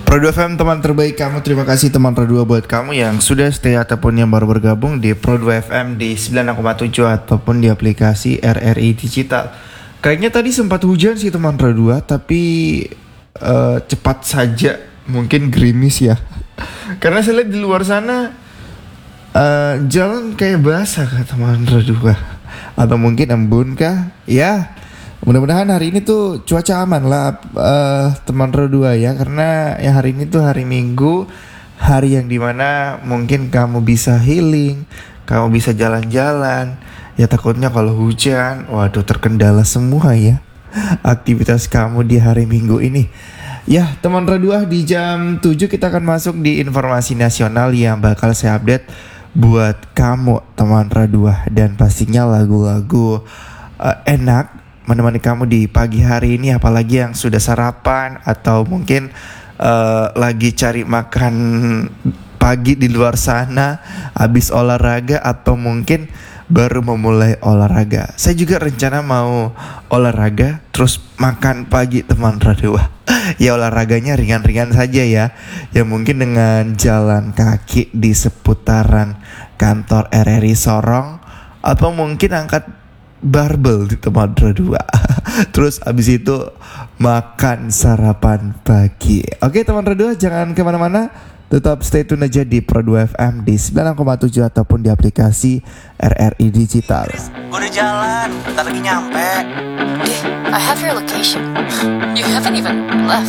Pro 2 FM teman terbaik kamu. Terima kasih teman Pro 2 buat kamu yang sudah stay ataupun yang baru bergabung di Pro 2 FM di 96,7 ataupun di aplikasi RRI Digital. Kayaknya tadi sempat hujan sih teman Pro 2, tapi cepat saja mungkin gerimis ya. Karena saya lihat di luar sana jalan kayak basah kah teman Pro 2, atau mungkin embun kah? Ya, mudah-mudahan hari ini tuh cuaca aman lah teman Pro 2 ya. Karena ya hari ini tuh hari Minggu, hari yang dimana mungkin kamu bisa healing, kamu bisa jalan-jalan. Ya takutnya kalau hujan, waduh terkendala semua ya aktivitas kamu di hari Minggu ini. Ya teman Pro 2, di jam 7 kita akan masuk di informasi nasional yang bakal saya update buat kamu teman Pro 2. Dan pastinya lagu-lagu enak menemani kamu di pagi hari ini, apalagi yang sudah sarapan atau mungkin lagi cari makan pagi di luar sana, habis olahraga atau mungkin baru memulai olahraga. Saya juga rencana mau olahraga terus makan pagi teman radio. Ya olahraganya ringan-ringan saja ya. Ya mungkin dengan jalan kaki di seputaran kantor RRI Sorong, atau mungkin angkat barbel di teman radio. Terus abis itu makan sarapan pagi. Oke teman radio, jangan kemana-mana. Tetap stay tune aja di Pro 2 FM di 96,7 ataupun di aplikasi RRI Digital. Gue udah jalan, bentar lagi nyampe. I have your location. You haven't even left.